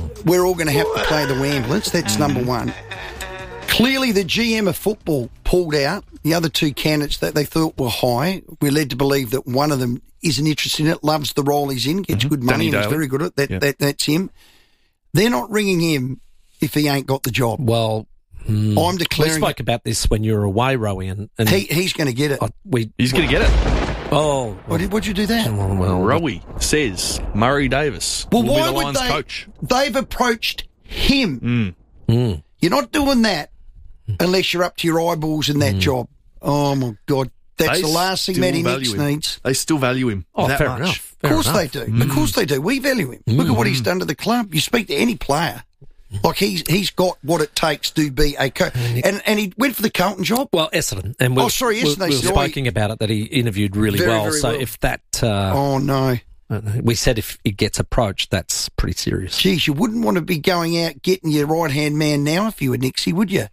we're all going to have to play the ambulance. That's number one. Clearly, the GM of football pulled out. The other two candidates that they thought were high, we're led to believe that one of them isn't interested in it, loves the role he's in, gets good money, and he's very good at it. That's him. They're not ringing him if he ain't got the job. Well, I'm declaring. We spoke about this when you were away, Rowie, and he's going to get it. He's going to get it. Oh, why'd you do that? Well, Rowie says Murray Davis will be the Lions coach. They've approached him. You're not doing that unless you're up to your eyeballs in that job. Oh, my God. That's the last thing Matty Nicks needs. They still value him that fair much. enough. Of course they do. Of course they do. We value him. Look at what he's done to the club. You speak to any player. Like, he's got what it takes to be a coach. And he went for the Carlton job. Well, Essendon. And we were speaking about it, that he interviewed really well. Very so well. If that... oh, no. We said if he gets approached, that's pretty serious. Geez, you wouldn't want to be going out getting your right-hand man now if you were Nixie, would you?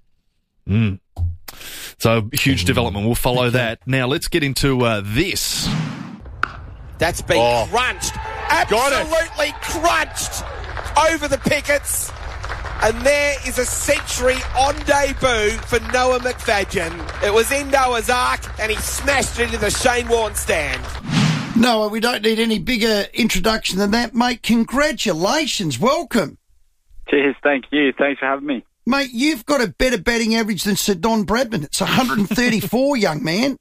So, huge development. We'll follow that. Now, let's get into this. That's been crunched. Absolutely crunched over the pickets. And there is a century on debut for Noah McFadden. It was in Noah's Ark, and he smashed it into the Shane Warne stand. Noah, we don't need any bigger introduction than that, mate. Congratulations. Welcome. Cheers. Thank you. Thanks for having me. Mate, you've got a better batting average than Sir Don Bradman. It's 134, young man.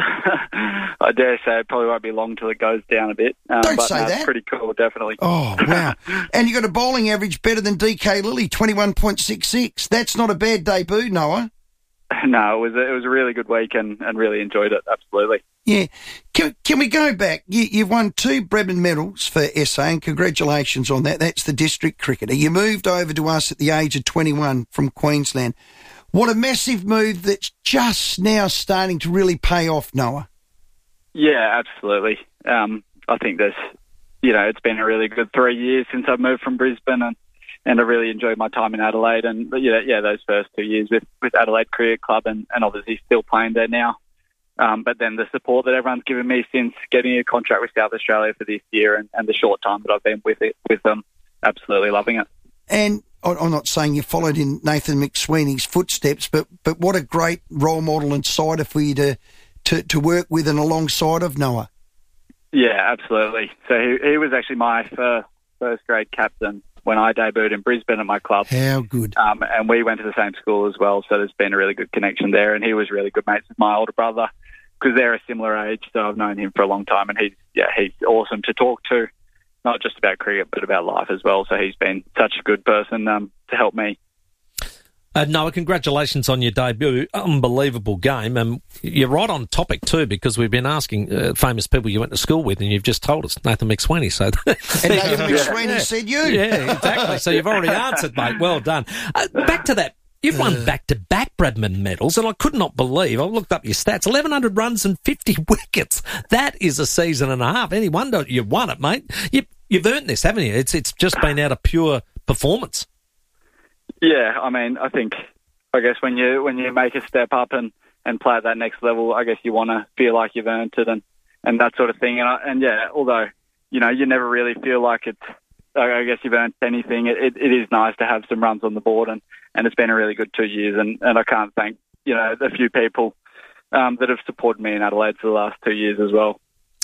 I dare say it probably won't be long till it goes down a bit. Don't say that. That's pretty cool, definitely. Oh, wow. And you got a bowling average better than DK Lilly, 21.66. That's not a bad debut, Noah. No, it was a really good week and really enjoyed it, absolutely. Yeah. Can we go back? You've won 2 Bradman medals for SA, and congratulations on that. That's the district cricketer. You moved over to us at the age of 21 from Queensland. What a massive move that's just now starting to really pay off, Noah. Yeah, absolutely. I think it's been a really good 3 years since I've moved from Brisbane, and I really enjoyed my time in Adelaide. And those first 2 years with Adelaide Cricket Club, and obviously still playing there now. But then the support that everyone's given me since getting a contract with South Australia for this year and the short time that I've been with them, absolutely loving it. And I'm not saying you followed in Nathan McSweeney's footsteps, but what a great role model and sider for you to work with and alongside of, Noah. Yeah, absolutely. So he was actually my first grade captain when I debuted in Brisbane at my club. How good. And we went to the same school as well, so there's been a really good connection there. And he was really good mates with my older brother because they're a similar age, so I've known him for a long time. And he's awesome to talk to, not just about cricket, but about life as well. So he's been such a good person to help me. Noah, congratulations on your debut. Unbelievable game. You're right on topic too, because we've been asking famous people you went to school with, and you've just told us Nathan McSweeney. So and Nathan McSweeney said you. Yeah, exactly. So you've already answered, mate. Well done. Back to that. You've won back-to-back Bradman medals, and I could not believe, I looked up your stats, 1,100 runs and 50 wickets. That is a season and a half. Any wonder you won it, mate. You've earned this, haven't you? It's just been out of pure performance. Yeah, I mean, I guess when you make a step up and play at that next level, I guess you want to feel like you've earned it and that sort of thing. And although, you never really feel like I guess you've earned anything, it is nice to have some runs on the board, and it's been a really good 2 years, and I can't thank, a few people that have supported me in Adelaide for the last 2 years as well.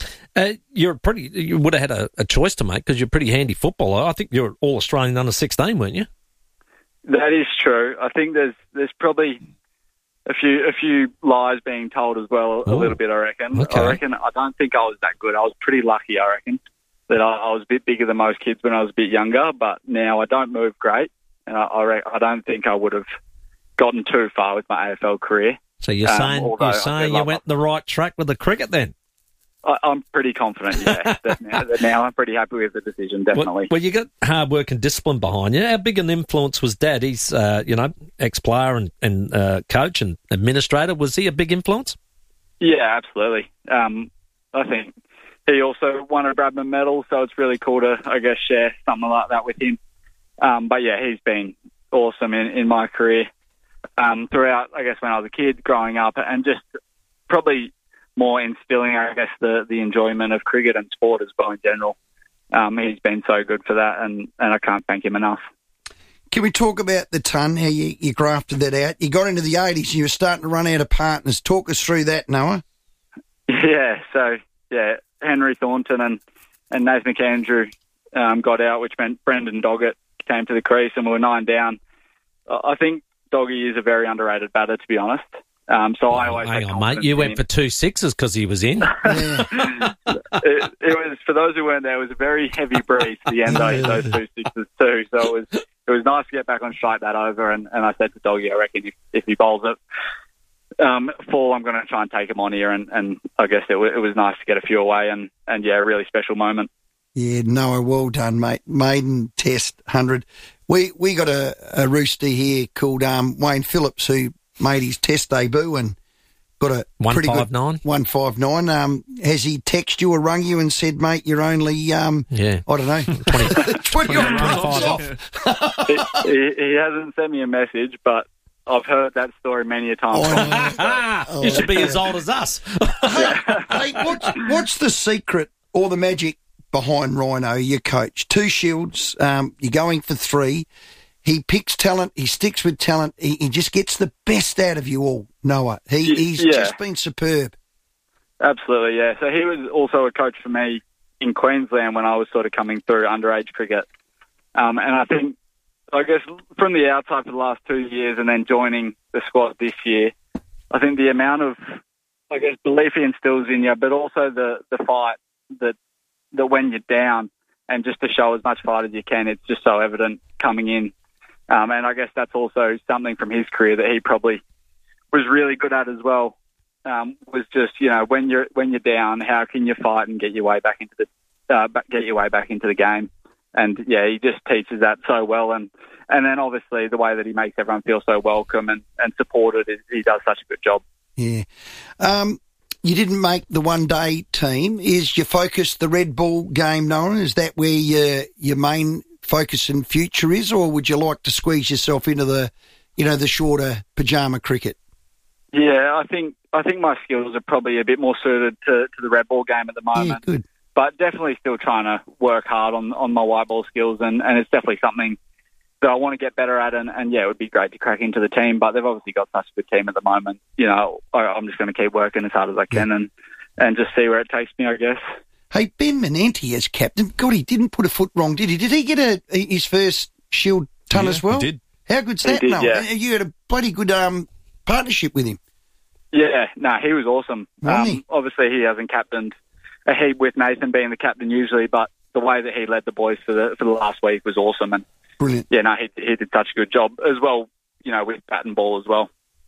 You would have had a choice to make because you're a pretty handy footballer. I think you're All-Australian under 16, weren't you? That is true. I think there's probably a few lies being told as well, a little bit, I reckon. Okay. I don't think I was that good. I was pretty lucky, I reckon, that I was a bit bigger than most kids when I was a bit younger, but now I don't move great, and I don't think I would have gotten too far with my AFL career. So you're saying you went the right track with the cricket then? I'm pretty confident, yeah. that now I'm pretty happy with the decision, definitely. Well, you got hard work and discipline behind you. How big an influence was Dad? He's, ex-player and coach and administrator. Was he a big influence? Yeah, absolutely. I think he also won a Bradman medal, so it's really cool to, I guess, share something like that with him. But yeah, he's been awesome in my career throughout, I guess, when I was a kid, growing up, and just probably more instilling, I guess, the enjoyment of cricket and sport as well in general. He's been so good for that, and I can't thank him enough. Can we talk about the ton, how you grafted that out? You got into the 80s and you were starting to run out of partners. Talk us through that, Noah. Yeah, so, Henry Thornton and Nathan McAndrew got out, which meant Brendan Doggett came to the crease and we were 9 down. I think Doggy is a very underrated batter, to be honest. So I always hang on, mate. You went for 2 sixes because he was in. It was, for those who weren't there, it was a very heavy breeze at the end of those 2 sixes too. So it was nice to get back on strike that over. And I said to Doggy, I reckon if he bowls it full, I'm going to try and take him on here. And I guess it was nice to get a few away. And a really special moment. Yeah, Noah, well done, mate. Maiden Test 100. We got a rooster here called Wayne Phillips who made his Test debut and got a 159. 159. Has he texted you or rung you and said, mate, you're only, I don't know, 20 off. He hasn't sent me a message, but I've heard that story many a time. You should be as old as us. Hey, what's the secret or the magic behind Rhino, your coach? 2 shields, you're going for 3. He picks talent, he sticks with talent, he just gets the best out of you all, Noah. He's just been superb. Absolutely, yeah. So he was also a coach for me in Queensland when I was sort of coming through underage cricket. And I guess from the outside for the last 2 years and then joining the squad this year, I think the amount of, belief he instills in you, but also the fight that when you're down and just to show as much fight as you can, it's just so evident coming in. And I guess that's also something from his career that he probably was really good at as well. Was just, when you're down, how can you fight and get your way back into the game? And he just teaches that so well. And then obviously the way that he makes everyone feel so welcome and supported, he does such a good job. Yeah. You didn't make the one-day team. Is your focus the red ball game, Noah? Is that where your main focus and future is, or would you like to squeeze yourself into the shorter pajama cricket? Yeah, I think my skills are probably a bit more suited to the red ball game at the moment. Yeah, good. But definitely still trying to work hard on my white ball skills, and it's definitely something that I want to get better at, and it would be great to crack into the team, but they've obviously got such a good team at the moment. I'm just going to keep working as hard as I can and just see where it takes me, I guess. Hey, Ben Manenti as captain, God, he didn't put a foot wrong, did he? Did he get his first Shield ton as well? He did. How good's that, Noel? Yeah. You had a bloody good partnership with him. Yeah, he was awesome. He? Obviously, he hasn't captained a heap with Nathan being the captain usually, but the way that he led the boys for the last week was awesome. And brilliant. Yeah, he did such a good job as well, with bat and ball as well.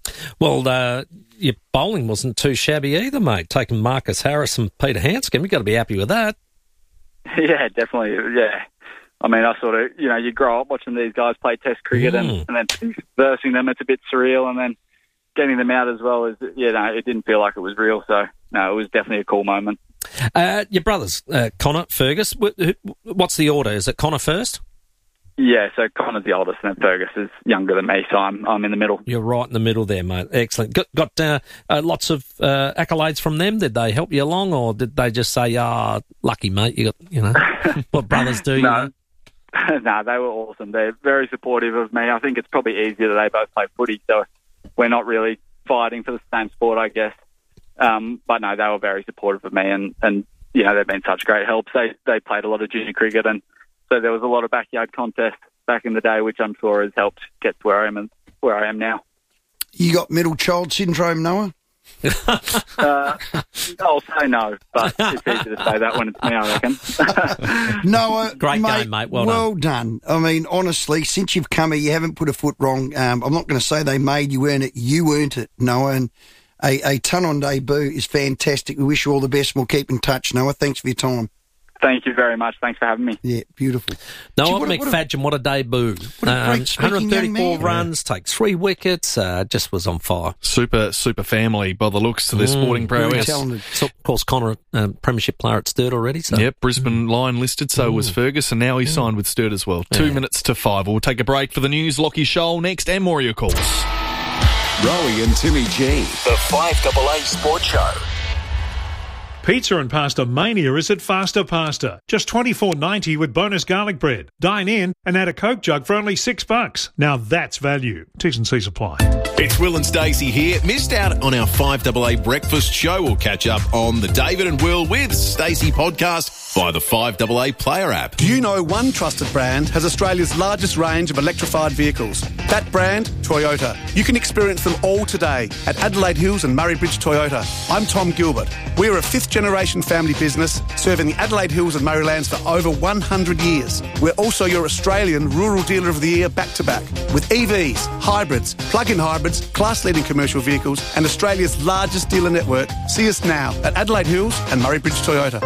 Well, your bowling wasn't too shabby either, mate. Taking Marcus Harris and Peter Hanscom, you've got to be happy with that. Yeah, definitely. Yeah. I mean, I sort of, you grow up watching these guys play Test cricket and then versing them, it's a bit surreal, and then getting them out as well it didn't feel like it was real. So, no, it was definitely a cool moment. Your brothers, Connor, Fergus, what's the order? Is it Connor first? Yeah, so Connor's the oldest and Fergus is younger than me, so I'm in the middle. You're right in the middle there, mate. Excellent. Got lots of accolades from them. Did they help you along, or did they just say, lucky, mate, you got, what brothers do? No, they were awesome. They're very supportive of me. I think it's probably easier that they both play footy, so we're not really fighting for the same sport, I guess. But no, they were very supportive of me, and they've been such great helps. They played a lot of junior cricket, and so there was a lot of backyard contests back in the day, which I'm sure has helped get to where I am now. You got middle child syndrome, Noah? I'll say no, but it's easy to say that when it's me, I reckon. Noah, great game, mate. Well done. I mean, honestly, since you've come here, you haven't put a foot wrong. I'm not going to say they made you earn it. You earned it, Noah, and a ton on debut is fantastic. We wish you all the best, and we'll keep in touch, Noah. Thanks for your time. Thank you very much. Thanks for having me. Yeah, beautiful. Noah McFadgen, what a debut. 134 runs, takes 3 wickets, just was on fire. Super family by the looks to their sporting prowess. Talented. So, of course, Connor, premiership player at Sturt already. So. Yep, Brisbane line listed, so was Fergus, and now he's signed with Sturt as well. 2 minutes to 5. We'll take a break for the news. Lockie Shoal next, and more of your calls. Rowie and Timmy G. The 5AA Sports Show. Pizza and Pasta Mania is at Faster Pasta. Just $24.90 with bonus garlic bread. Dine in and add a Coke jug for only $6. Now that's value. T's and C's apply. It's Will and Stacey here. Missed out on our 5AA breakfast show? We'll catch up on the David and Will with Stacey podcast via the 5AA Player app. Do you know one trusted brand has Australia's largest range of electrified vehicles? That brand, Toyota. You can experience them all today at Adelaide Hills and Murray Bridge Toyota. I'm Tom Gilbert. We're a fifth-generation family business serving the Adelaide Hills and Murraylands for over 100 years. We're also your Australian Rural Dealer of the Year back-to-back with EVs, hybrids, plug-in hybrids, class-leading commercial vehicles and Australia's largest dealer network. See us now at Adelaide Hills and Murray Bridge Toyota.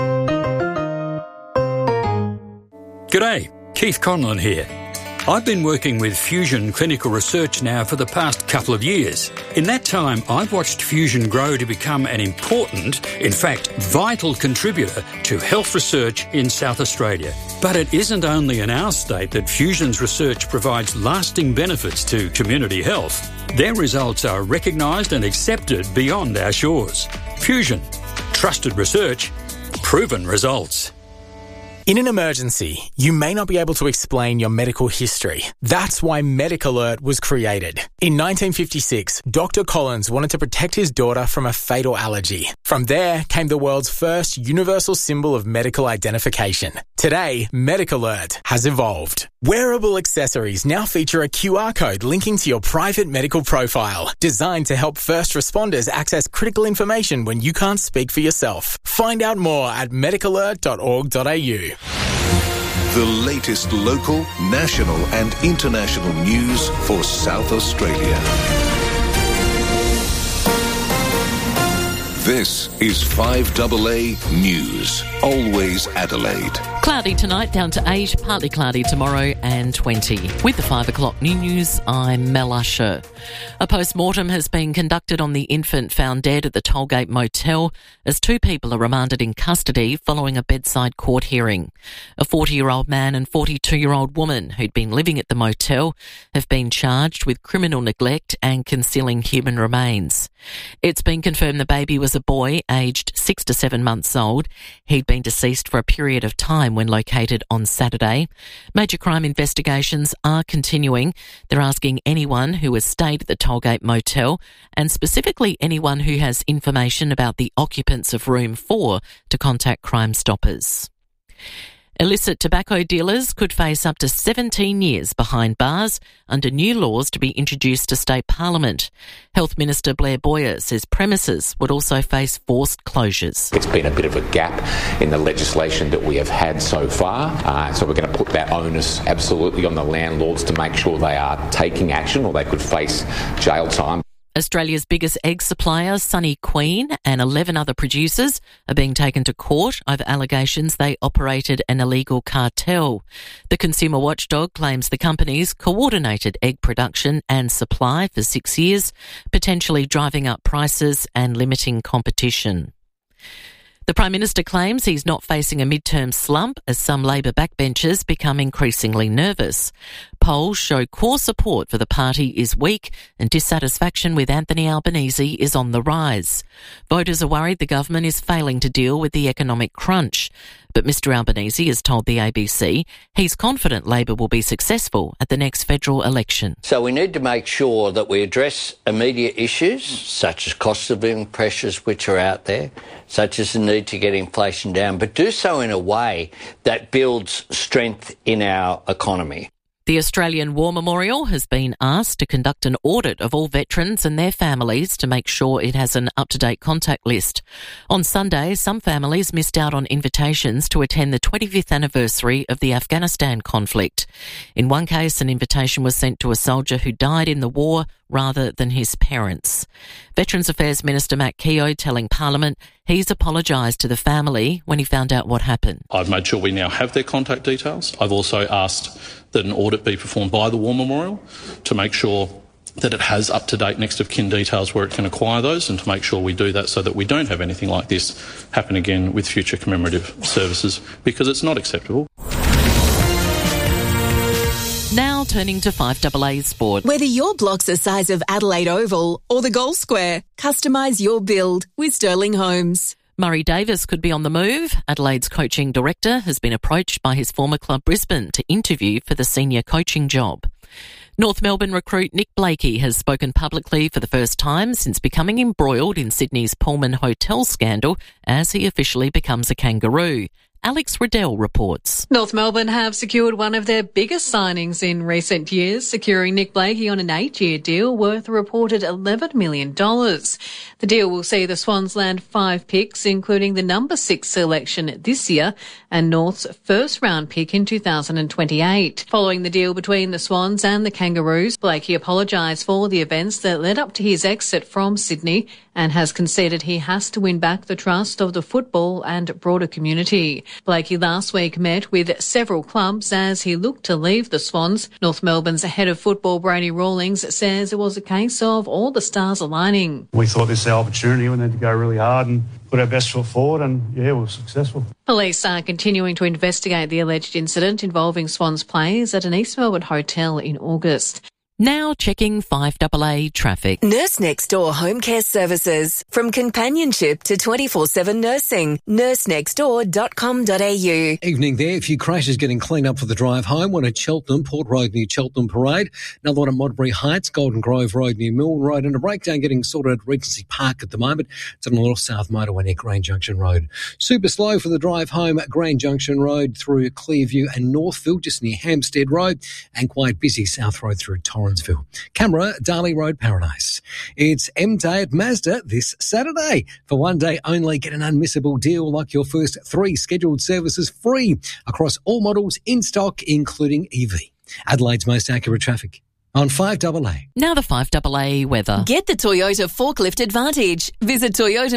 G'day, Keith Conlon here. I've been working with Fusion Clinical Research now for the past couple of years. In that time, I've watched Fusion grow to become an important, in fact, vital contributor to health research in South Australia. But it isn't only in our state that Fusion's research provides lasting benefits to community health. Their results are recognised and accepted beyond our shores. Fusion. Trusted research. Proven results. In an emergency, you may not be able to explain your medical history. That's why MedicAlert was created. In 1956, Dr. Collins wanted to protect his daughter from a fatal allergy. From there came the world's first universal symbol of medical identification. Today, MedicAlert has evolved. Wearable accessories now feature a QR code linking to your private medical profile, designed to help first responders access critical information when you can't speak for yourself. Find out more at medicalert.org.au. The latest local, national and international news for South Australia. This is 5AA News. Always Adelaide. Cloudy tonight, down to 8, partly cloudy tomorrow and 20. With the 5 o'clock news, I'm Mel Usher. A post-mortem has been conducted on the infant found dead at the Tollgate Motel as 2 people are remanded in custody following a bedside court hearing. A 40-year-old man and 42-year-old woman who'd been living at the motel have been charged with criminal neglect and concealing human remains. It's been confirmed the baby was a boy aged 6 to 7 months old. He'd been deceased for a period of time when located on Saturday. Major crime investigations are continuing. They're asking anyone who has stayed at the Tollgate Motel, and specifically anyone who has information about the occupants of room 4, to contact Crime Stoppers. Illicit tobacco dealers could face up to 17 years behind bars under new laws to be introduced to state parliament. Health Minister Blair Boyer says premises would also face forced closures. It's been a bit of a gap in the legislation that we have had so far, so we're going to put that onus absolutely on the landlords to make sure they are taking action, or they could face jail time. Australia's biggest egg supplier, Sunny Queen, and 11 other producers are being taken to court over allegations they operated an illegal cartel. The consumer watchdog claims the companies coordinated egg production and supply for 6 years, potentially driving up prices and limiting competition. The Prime Minister claims he's not facing a midterm slump as some Labor backbenchers become increasingly nervous. Polls show core support for the party is weak and dissatisfaction with Anthony Albanese is on the rise. Voters are worried the government is failing to deal with the economic crunch. But Mr Albanese has told the ABC he's confident Labor will be successful at the next federal election. So we need to make sure that we address immediate issues such as cost of living pressures which are out there, such as the need to get inflation down, but do so in a way that builds strength in our economy. The Australian War Memorial has been asked to conduct an audit of all veterans and their families to make sure it has an up-to-date contact list. On Sunday, some families missed out on invitations to attend the 25th anniversary of the Afghanistan conflict. In one case, an invitation was sent to a soldier who died in the war rather than his parents. Veterans Affairs Minister Matt Keogh telling Parliament he's apologised to the family when he found out what happened. I've made sure we now have their contact details. I've also asked that an audit be performed by the War Memorial to make sure that it has up-to-date next of kin details where it can acquire those, and to make sure we do that so that we don't have anything like this happen again with future commemorative services, because it's not acceptable. Now turning to 5AA Sport. Whether your block's the size of Adelaide Oval or the Gold Square, customise your build with Sterling Homes. Murray Davis could be on the move. Adelaide's coaching director has been approached by his former club Brisbane to interview for the senior coaching job. North Melbourne recruit Nick Blakey has spoken publicly for the first time since becoming embroiled in Sydney's Pullman Hotel scandal as he officially becomes a Kangaroo. Alex Riddell reports. North Melbourne have secured one of their biggest signings in recent years, securing Nick Blakey on an 8-year deal worth a reported $11 million. The deal will see the Swans land 5 picks, including the number 6 selection this year and North's first-round pick in 2028. Following the deal between the Swans and the Kangaroos, Blakey apologised for the events that led up to his exit from Sydney and has conceded he has to win back the trust of the football and broader community. Blakey last week met with several clubs as he looked to leave the Swans. North Melbourne's head of football, Brady Rawlings, says it was a case of all the stars aligning. We thought this was our opportunity. We needed to go really hard and put our best foot forward, and we were successful. Police are continuing to investigate the alleged incident involving Swans players at an East Melbourne hotel in August. Now checking 5AA traffic. Nurse Next Door Home Care Services. From companionship to 24/7 nursing. nursenextdoor.com.au. Evening there. A few crashes getting cleaned up for the drive home. One at Cheltenham, Port Road near Cheltenham Parade. Another one at Modbury Heights, Golden Grove Road near Milne Road. And a breakdown getting sorted at Regency Park at the moment. It's on the North South Motorway near Grand Junction Road. Super slow for the drive home at Grand Junction Road through Clearview and Northville, just near Hampstead Road. And quite busy South Road through Torrensville. Camera, Darley Road, Paradise. It's M-Day at Mazda this Saturday. For one day only, get an unmissable deal like your first 3 scheduled services free across all models in stock, including EV. Adelaide's most accurate traffic on 5AA. Now the 5AA weather. Get the Toyota Forklift Advantage. Visit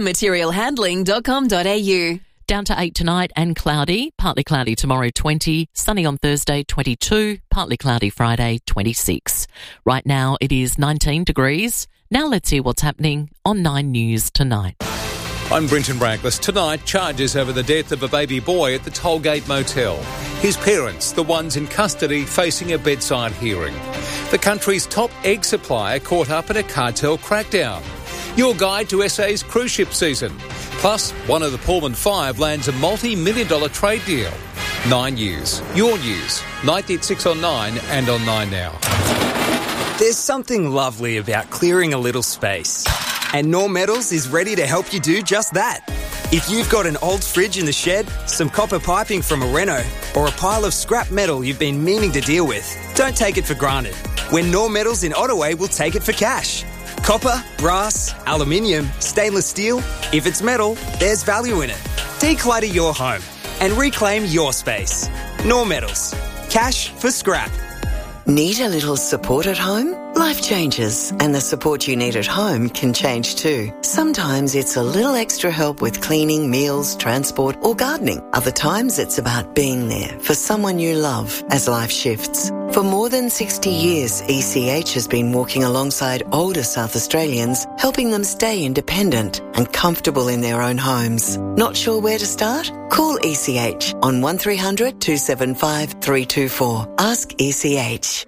toyotamaterialhandling.com.au. Down to 8 tonight and cloudy, partly cloudy tomorrow 20, sunny on Thursday 22, partly cloudy Friday 26. Right now it is 19 degrees. Now let's hear what's happening on 9 News tonight. I'm Brenton Brackless. Tonight, charges over the death of a baby boy at the Tollgate Motel. His parents, the ones in custody, facing a bedside hearing. The country's top egg supplier caught up in a cartel crackdown. Your guide to SA's cruise ship season. Plus, one of the Pullman 5 lands a multi-million-dollar trade deal. 9 News. Your news. 9 at 6 on 9 and on 9 now. There's something lovely about clearing a little space. And Norm Metals is ready to help you do just that. If you've got an old fridge in the shed, some copper piping from a reno, or a pile of scrap metal you've been meaning to deal with, don't take it for granted. When Norm Metals in Ottaway will take it for cash. Copper, brass, aluminium, stainless steel. If it's metal, there's value in it. Declutter your home and reclaim your space. Norm Metals. Cash for scrap. Need a little support at home? Life changes, and the support you need at home can change too. Sometimes it's a little extra help with cleaning, meals, transport, or gardening. Other times it's about being there for someone you love as life shifts. For more than 60 years, ECH has been walking alongside older South Australians, helping them stay independent and comfortable in their own homes. Not sure where to start? Call ECH on 1300 275 324. Ask ECH.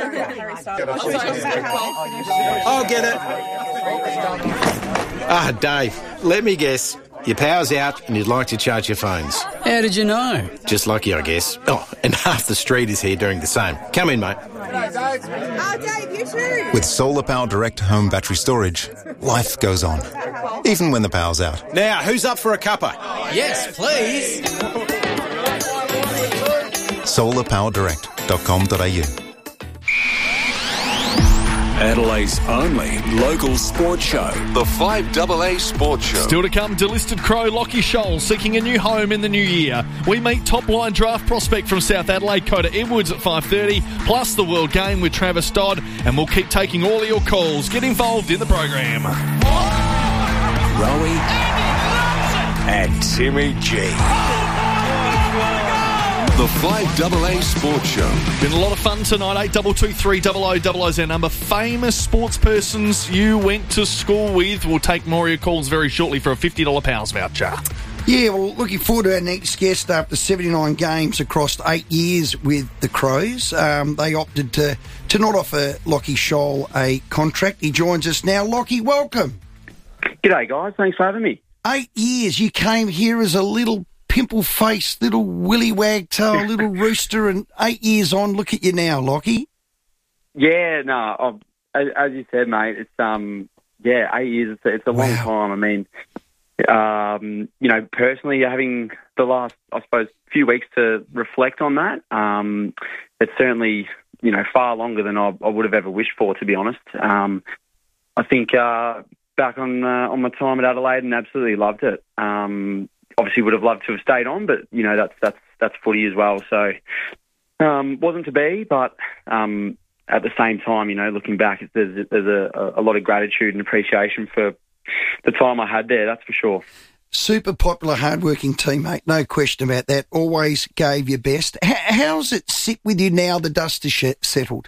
I'll get it. Dave, let me guess. Your power's out and you'd like to charge your phones. How did you know? Just lucky, I guess. Oh, and half the street is here doing the same. Come in, mate. Dave, you too. With Solar Power Direct Home Battery Storage, life goes on, even when the power's out. Now, who's up for a cuppa? Yes, please. solarpowerdirect.com.au. Adelaide's only local sports show, the 5AA Sports Show. Still to come, delisted Crow Lockie Shoal seeking a new home in the new year. We meet top-line draft prospect from South Adelaide, Coda Edwards at 5:30, plus the World Game with Travis Dodd, and we'll keep taking all of your calls. Get involved in the program. Rowie and Timmy G. The 5AA Sports Show. Been a lot of fun tonight. 8223 is our number. Famous sports persons you went to school with. We'll take more of your calls very shortly for a $50 Powers voucher. Yeah, well, looking forward to our next guest after 79 games across 8 years with the Crows. They opted to not offer Lockie Shoal a contract. He joins us now. Lockie, welcome. G'day, guys. Thanks for having me. 8 years. You came here as a little pimple-faced, little willy wagtail, little rooster, and 8 years on, look at you now, Lockie. Yeah, no, as you said, mate, it's 8 years. It's a long time. I mean, personally, having the last, I suppose, few weeks to reflect on that, it's certainly, far longer than I would have ever wished for, to be honest. I think back on my time at Adelaide, and absolutely loved it. Obviously, would have loved to have stayed on, but that's footy as well. So wasn't to be, but at the same time, looking back, there's a lot of gratitude and appreciation for the time I had there. That's for sure. Super popular, hardworking teammate, no question about that. Always gave your best. How's it sit with you now the dust is settled?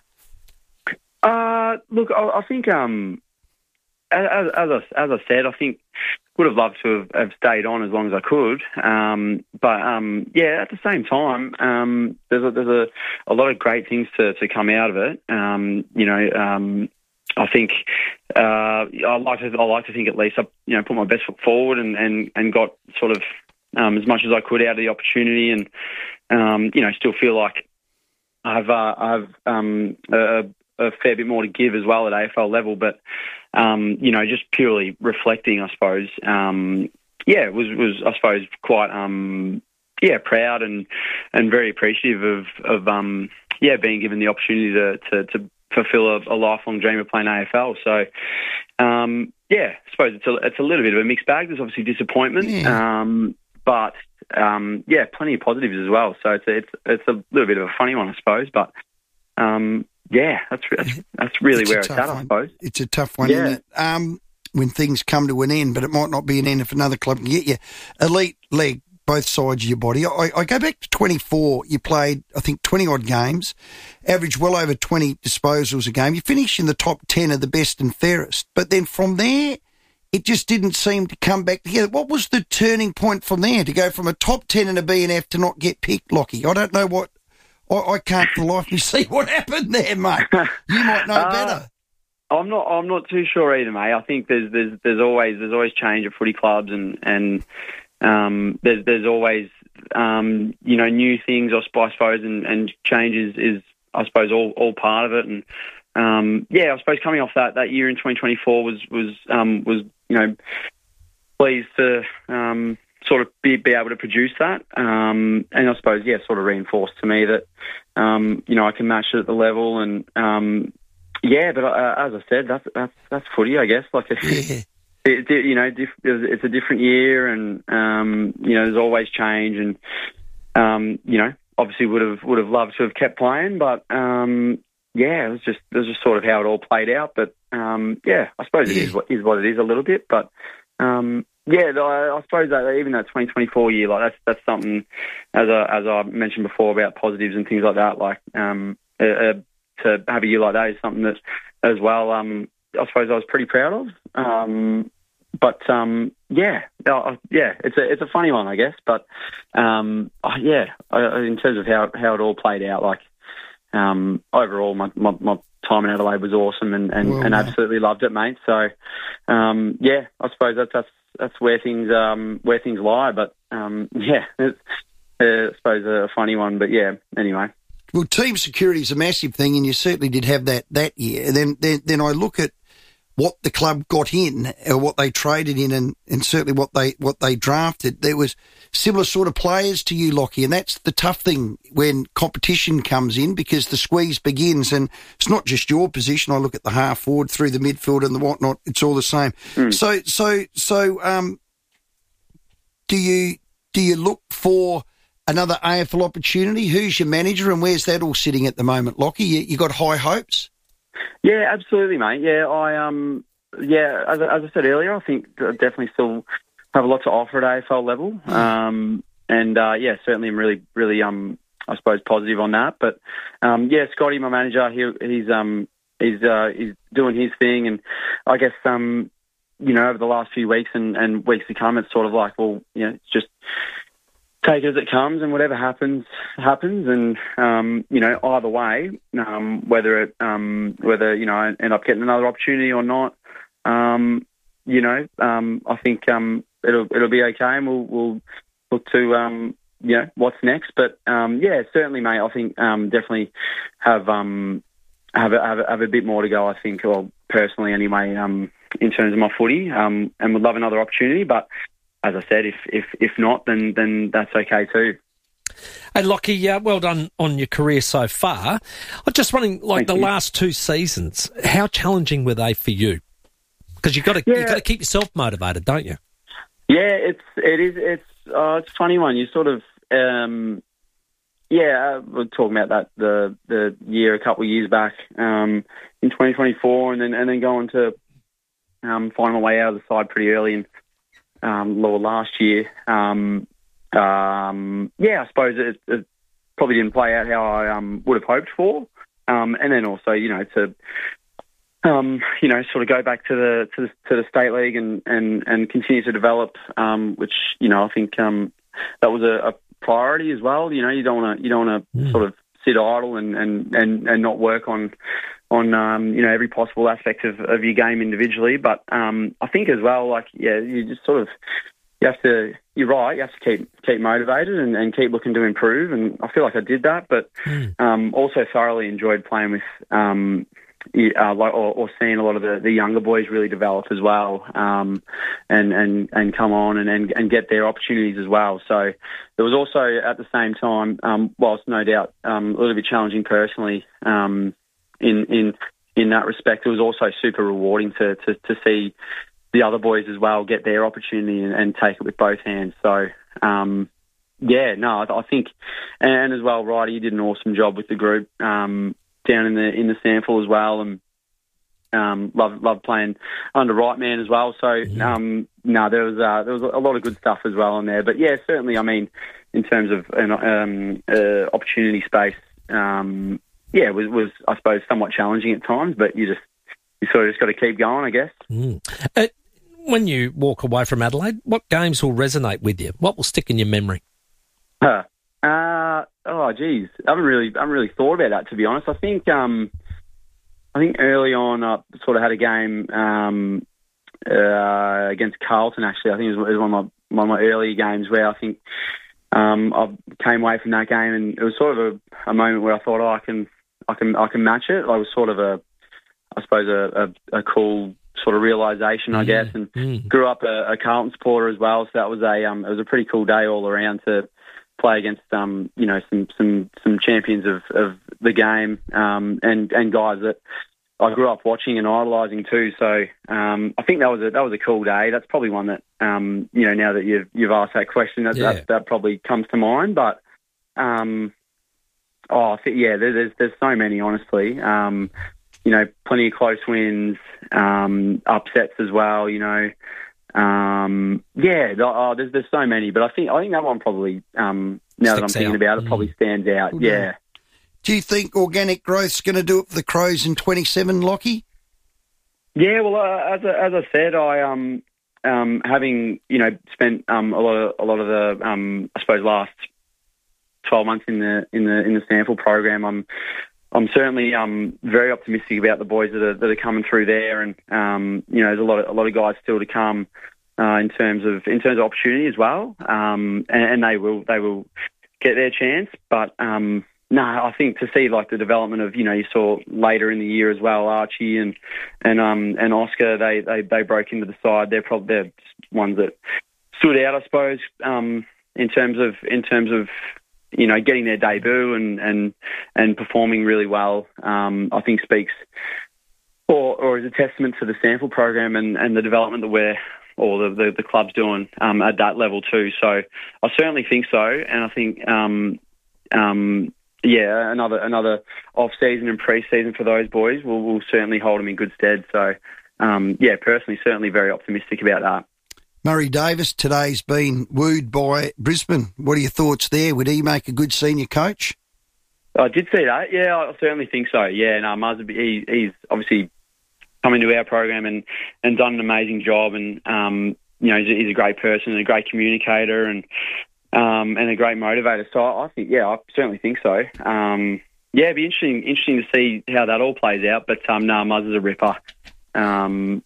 Look, I think, as I said, I think would have loved to have stayed on as long as I could. But at the same time, there's a lot of great things to come out of it. I think I like to think at least I put my best foot forward and got sort of as much as I could out of the opportunity, and still feel like I've a fair bit more to give as well at AFL level. But just purely reflecting, I suppose, was I suppose quite proud and very appreciative of being given the opportunity to fulfill a lifelong dream of playing AFL. So, I suppose it's a little bit of a mixed bag. There's obviously disappointment, but plenty of positives as well. So it's a little bit of a funny one, I suppose. But that's really where it's at, I suppose. It's a tough one, isn't it? When things come to an end, but it might not be an end if another club can get you. Elite leg, both sides of your body. I go back to 24. You played, I think, 20-odd games, averaged well over 20 disposals a game. You finished in the top 10 of the best and fairest. But then from there, it just didn't seem to come back together. What was the turning point from there to go from a top 10 in a BNF to not get picked, Lockie? I don't know what... I can't for the life of me see what happened there, mate. You might know better. I'm not too sure either, mate. I think there's always change at footy clubs, and there's always new things, I suppose, and changes is I suppose all part of it. And I suppose coming off that year in 2024 was pleased to sort of be able to produce that, and I suppose sort of reinforced to me that I can match it at the level, and but as I said, that's footy, I guess. Like it's a different year, and there's always change, and obviously would have loved to have kept playing, but it was just sort of how it all played out. But I suppose it is what it is a little bit, but. I suppose that even that 2024 year, like that's something, as I mentioned before about positives and things like that. Like to have a year like that is something that, as well, I suppose I was pretty proud of. It's a funny one, I guess. But in terms of how it all played out, like overall, my time in Adelaide was awesome and absolutely loved it, mate. So I suppose that's where things lie. But it's I suppose a funny one. But anyway. Well, team security is a massive thing, and you certainly did have that year. Then I look at what the club got in, or what they traded in, and certainly what they drafted. There was similar sort of players to you, Lockie, and that's the tough thing when competition comes in, because the squeeze begins, and it's not just your position. I look at the half forward through the midfield and the whatnot; it's all the same. So, do you look for another AFL opportunity? Who's your manager, and where's that all sitting at the moment, Lockie? You got high hopes? Yeah, absolutely, mate. Yeah, as I said earlier, I think I definitely still have a lot to offer at AFL level. Certainly I'm really, really, I suppose, positive on that. But, Scotty, my manager, he's doing his thing. And I guess, over the last few weeks and weeks to come, it's sort of like, well, it's just take it as it comes, and whatever happens. And either way, whether I end up getting another opportunity or not, I think it'll be okay, and we'll look to what's next. But certainly, mate. I think definitely have a bit more to go. I think, well, personally anyway, in terms of my footy, and would love another opportunity. But as I said, if not, then that's okay too. Hey, Lockie, well done on your career so far. I'm just wondering, the last 2 seasons, how challenging were they for you? Because you've got to keep yourself motivated, don't you? Yeah, it is. It's a funny one. You sort of, we're talking about that the year a couple of years back in 2024, and then going to find my way out of the side pretty early in last year. I suppose it probably didn't play out how I would have hoped for, and then also to sort of go back to the state league and continue to develop, which I think that was a priority as well. You don't want to sort of sit idle and not work on every possible aspect of your game individually. But I think as well, you just sort of you're right, you have to keep motivated and keep looking to improve, and I feel like I did that, but also thoroughly enjoyed playing with or seeing a lot of the younger boys really develop as well, and come on and get their opportunities as well. So there was also at the same time, whilst no doubt a little bit challenging personally, in that respect, it was also super rewarding to see the other boys as well get their opportunity and take it with both hands. So, I think, and as well, Ryder, you did an awesome job with the group down in the sample as well, and love playing under right man as well. So, there was a lot of good stuff as well in there. But yeah, certainly, I mean, in terms of an opportunity space, was I suppose somewhat challenging at times, but you sort of just got to keep going, I guess. When you walk away from Adelaide, what games will resonate with you? What will stick in your memory? I haven't really thought about that, to be honest. I think early on I sort of had a game against Carlton. Actually, I think it was one of my earlier games where I think I came away from that game, and it was sort of a moment where I thought, I can match it. I was sort of a cool sort of realisation, I guess, and grew up a Carlton supporter as well. So that was it was a pretty cool day all around to play against some champions of the game, and guys that I grew up watching and idolising too. So I think that was a cool day. That's probably one that now that you've asked that question, that probably comes to mind. But there's so many, honestly. Plenty of close wins, upsets as well. There's so many, but I think that one probably, now that I'm thinking about it, probably stands out. Mm-hmm. Yeah. Do you think organic growth's going to do it for the Crows in 27, Lockie? Yeah, well, as I said, I having spent a lot of the I suppose last 12 months in the sample program, I'm certainly very optimistic about the boys that are coming through there, and there's a lot of guys still to come in terms of opportunity as well, and they will get their chance. But I think to see the development of you saw later in the year as well, Archie and Oscar, they broke into the side. They're just ones that stood out, I suppose, in terms of getting their debut and performing really well, I think speaks or is a testament to the sample program and the development that the club's doing at that level too. So I certainly think so, and I think another off season and pre-season for those boys will certainly hold them in good stead. So personally, certainly very optimistic about that. Murray Davis today's been wooed by Brisbane. What are your thoughts there? Would he make a good senior coach? I did see that. Yeah, I certainly think so. Yeah, no, Muzz, he's obviously come into our program and done an amazing job. And he's a great person and a great communicator and a great motivator. So I think, I certainly think so. It'd be interesting to see how that all plays out. But Muzz is a ripper. I'm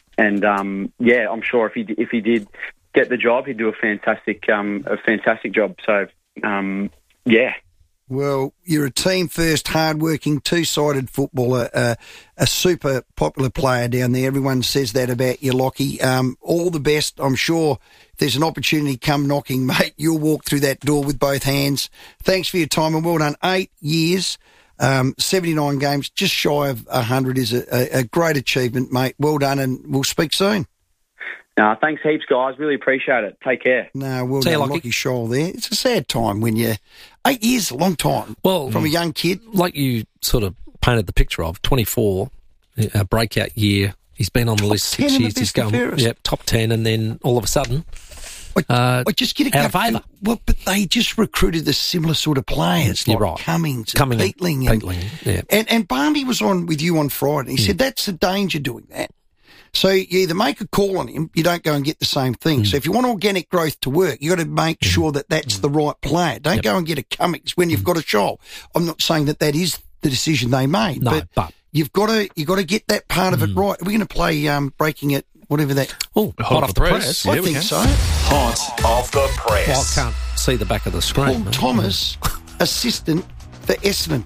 sure if he did get the job, he'd do a fantastic job. So, yeah. Well, you're a team-first, hard-working, two-sided footballer, a super popular player down there. Everyone says that about you, Lockie. All the best. I'm sure if there's an opportunity come knocking, mate, you'll walk through that door with both hands. Thanks for your time and well done. 8 years, 79 games, just shy of 100 is a great achievement, mate. Well done, and we'll speak soon. Thanks heaps, guys. Really appreciate it. Take care. No, well done, Lockie Scholl there. It's a sad time when 8 years, a long time. Well, from a young kid. Like you sort of painted the picture of, 24, a breakout year. He's been on the list 6 years. He's going, top 10, and then all of a sudden, I just get out of favour. Well, but they just recruited the similar sort of players, like right. Cummings and Peatling. Yeah. And Barnby was on with you on Friday. He said that's the danger doing that. So you either make a call on him, you don't go and get the same thing. So if you want organic growth to work, you got to make sure that that's the right player. Don't go and get a Cummings when you've got a Scholl. I'm not saying that is the decision they made, but you've got to get that part of it right. We're going to play Breaking It, whatever that. Oh, hot off the press. I think so. Hot off the press. Well, I can't see the back of the screen. Paul Thomas, assistant for Essendon.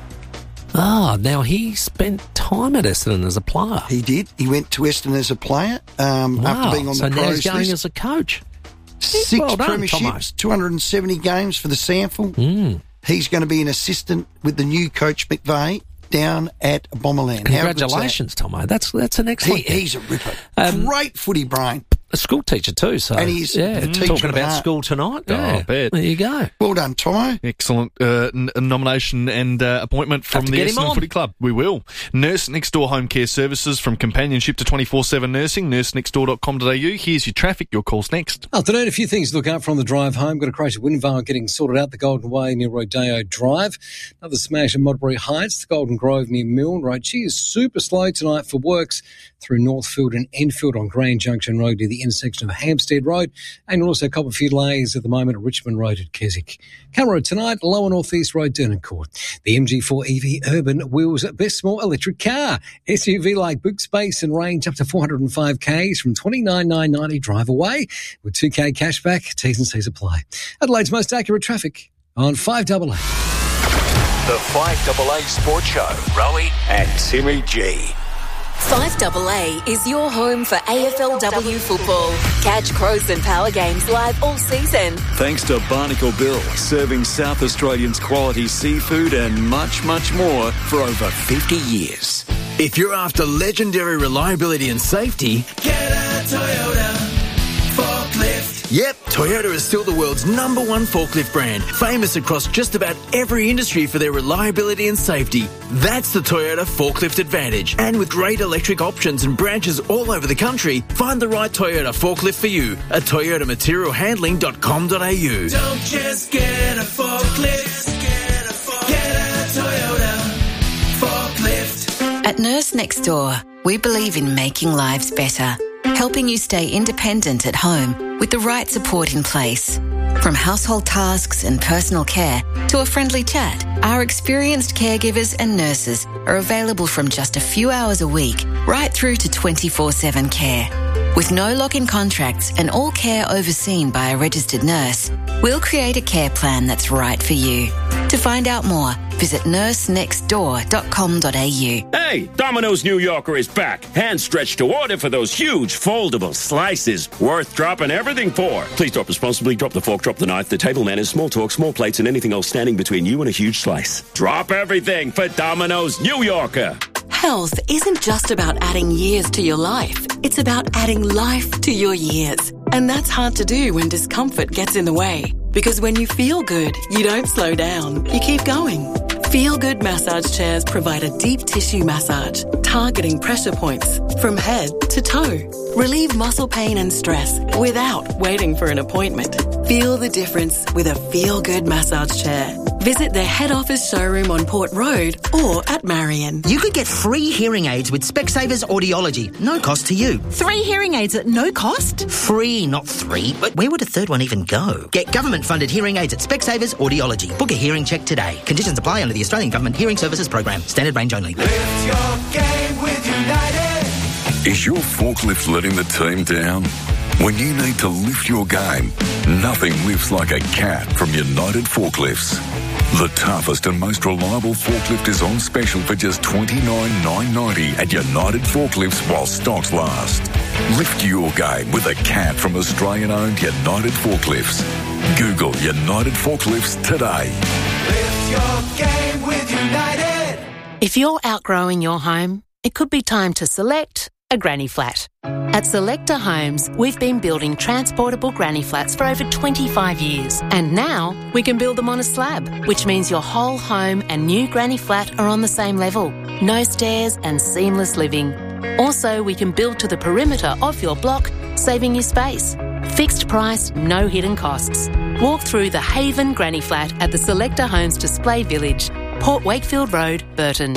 Now he spent time at Essendon as a player. He did. He went to Essendon as a player after being on the Crows list. So now he's going as a coach. 6 premierships, 270 games for the SANFL. He's going to be an assistant with the new coach McVeigh down at Bomberland. Congratulations, Tomo. That's an excellent thing. He's a ripper. Great footy brain. A school teacher too, so and he's a teacher talking about school tonight. I bet. There you go. Well done, Tomo. Excellent nomination and appointment from the Essendon Footy Club. We will. Nurse Next Door Home Care Services, from companionship to 24/7 nursing. nursenextdoor.com.au. Here's your traffic. Your call's next. Afternoon. A few things to look out for on the drive home. Got a crash at Windvale getting sorted out the Golden Way near Rodeo Drive. Another smash at Modbury Heights, the Golden Grove near Milne Road. She is super slow tonight for works through Northfield and Enfield on Grand Junction Road near the intersection of Hampstead Road, and also a couple of few delays at the moment at Richmond Road at Keswick. Camera Road tonight, Lower North East Road, Durnan Court. The MG4 EV Urban wheels best small electric car. SUV like boot space and range up to 405 Ks from $29,990 drive away with 2K cashback. T's and C's apply. Adelaide's most accurate traffic on 5AA. The 5AA Sports Show. Rowie and Timmy G. 5AA is your home for AFLW football. Catch Crows and Power games live all season. Thanks to Barnacle Bill, serving South Australians quality seafood and much, much more for over 50 years. If you're after legendary reliability and safety, get a Toyota forklift. Yep, Toyota is still the world's #1 forklift brand, famous across just about every industry for their reliability and safety. That's the Toyota Forklift Advantage. And with great electric options and branches all over the country, find the right Toyota forklift for you at toyotamaterialhandling.com.au. Don't just get a forklift, get a Toyota forklift. At Nurse Next Door, we believe in making lives better, helping you stay independent at home with the right support in place. From household tasks and personal care to a friendly chat, our experienced caregivers and nurses are available from just a few hours a week right through to 24/7 care. With no lock-in contracts and all care overseen by a registered nurse, we'll create a care plan that's right for you. To find out more, visit nursenextdoor.com.au. Hey, Domino's New Yorker is back. Hand stretched to order for those huge foldable slices worth dropping everything for. Please drop responsibly. Drop the fork, drop the knife. The table manners, small talk, small plates, and anything else standing between you and a huge slice. Drop everything for Domino's New Yorker. Health isn't just about adding years to your life. It's about adding life to your years. And that's hard to do when discomfort gets in the way. Because when you feel good, you don't slow down. You keep going. Feel Good massage chairs provide a deep tissue massage, targeting pressure points from head to toe. Relieve muscle pain and stress without waiting for an appointment. Feel the difference with a Feel Good massage chair. Visit their head office showroom on Port Road or at Marion. You could get free hearing aids with Specsavers Audiology. No cost to you. 3 hearing aids at no cost? Free, not 3. But where would a third one even go? Get government-funded hearing aids at Specsavers Audiology. Book a hearing check today. Conditions apply under the Australian Government Hearing Services Program. Standard range only. Lift your game with United. Is your forklift letting the team down? When you need to lift your game, nothing lifts like a cat from United Forklifts. The toughest and most reliable forklift is on special for just $29,990 at United Forklifts while stocks last. Lift your game with a cat from Australian-owned United Forklifts. Google United Forklifts today. Lift your game with United. If you're outgrowing your home, it could be time to select a granny flat. At Selector Homes, we've been building transportable granny flats for over 25 years. And now we can build them on a slab, which means your whole home and new granny flat are on the same level. No stairs and seamless living. Also, we can build to the perimeter of your block, saving you space. Fixed price, no hidden costs. Walk through the Haven Granny Flat at the Selector Homes Display Village, Port Wakefield Road, Burton.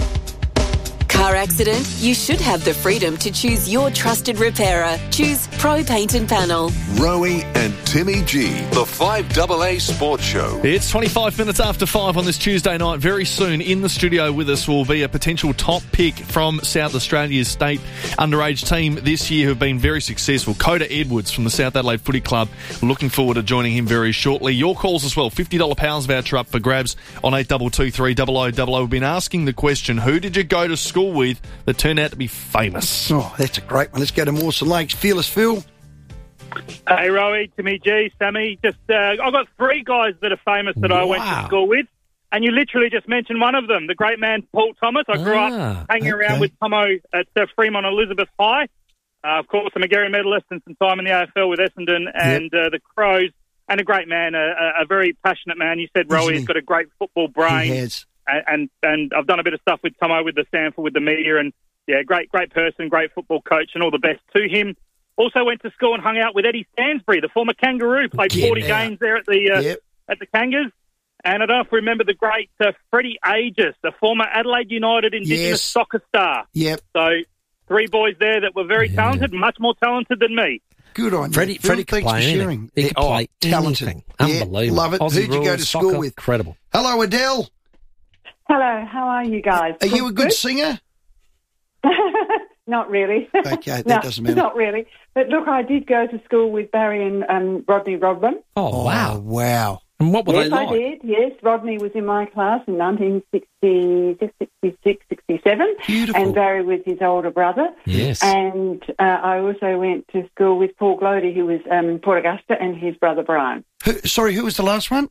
Car accident? You should have the freedom to choose your trusted repairer. Choose Pro Paint and Panel. Rowie and Timmy G, the 5AA Sports Show. It's 25 minutes after 5 on this Tuesday night. Very soon in the studio with us will be a potential top pick from South Australia's state underage team this year who have been very successful. Coda Edwards from the South Adelaide Footy Club. Looking forward to joining him very shortly. Your calls as well. $50 Powers voucher up for grabs on 8223 0000. We've been asking the question, who did you go to school with that turned out to be famous? Oh, that's a great one. Let's go to Mawson Lakes. Fearless Phil. Hey, Rowie, Timmy G, Sammy. I've got 3 guys that are famous that I went to school with, and you literally just mentioned one of them, the great man Paul Thomas. I grew up hanging around with Tomo at Fremont Elizabeth High. Of course, I'm a Gary medalist and some time in the AFL with Essendon and the Crows, and a great man, a very passionate man. You said, Rowie, he's got a great football brain. He has. And I've done a bit of stuff with Tomo, with the Sanford, with the media, and great person, great football coach, and all the best to him. Also went to school and hung out with Eddie Stansbury, the former Kangaroo, played 40 games there at the Kangas. And I don't know if you remember the great Freddie Aegis, the former Adelaide United Indigenous soccer star. Yep. So 3 boys there that were very talented, much more talented than me. Good on Freddie you. Freddie Thanks for sharing. He could play talented. anything. Unbelievable. Love it. Aussie Who'd you go rules, to school soccer, with? Incredible. Hello, Adele. Hello, how are you guys? Are you a good singer? Not really. Okay, that doesn't matter. Not really. But look, I did go to school with Barry and Rodney Rodman. Oh, wow. Wow. And what were yes, they like? I did, yes. Rodney was in my class in 1966, 66, 67. Beautiful. And Barry was his older brother. Yes. And I also went to school with Paul Glody, who was Port Augusta, and his brother Brian. Who was the last one?